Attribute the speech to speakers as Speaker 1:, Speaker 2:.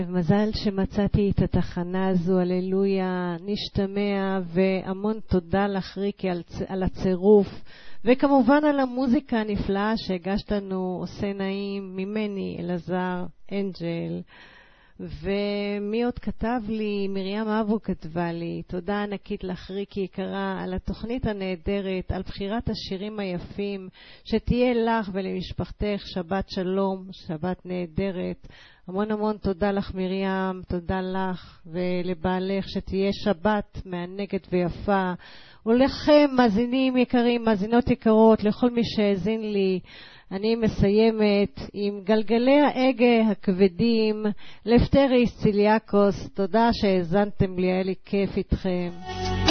Speaker 1: מזל שמצאתי את התחנה הזו, הללויה, נשתמע, והמון תודה לך ריקי על הצירוף, וכמובן על המוזיקה הנפלאה שהגשת לנו, עושה נעים, ממני, אלעזר, אנג'ל. ומי עוד כתב לי? מרים אבו כתבה לי, תודה ענקית לך ריקי יקרה על התוכנית הנהדרת, על בחירת השירים היפים, שתהיה לך ולמשפחתך שבת שלום, שבת נהדרת. המון המון תודה לך מרים, תודה לך ולבעלך, שתהיה שבת מענגת ויפה. ולכם מאזינים יקרים, מאזינות יקרות, לכל מי שהאזין לי, אני מסיימת עם גלגלי ההגה הכבדים, לפטריס ציליאקוס. תודה שהאזנתם לי, היה לי כיף איתכם.